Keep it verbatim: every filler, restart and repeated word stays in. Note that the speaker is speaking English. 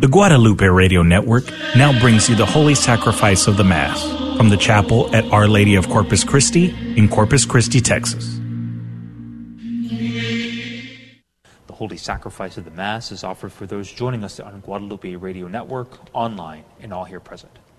The Guadalupe Radio Network now brings you the Holy Sacrifice of the Mass from the chapel at Our Lady of Corpus Christi in Corpus Christi, Texas. The Holy Sacrifice of the Mass is offered for those joining us on Guadalupe Radio Network, online, and all here present.